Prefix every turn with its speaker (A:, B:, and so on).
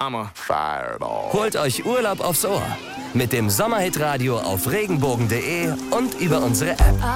A: I'm a fireball.
B: Holt euch Urlaub aufs Ohr mit dem Sommerhit-Radio auf regenbogen.de und über unsere App.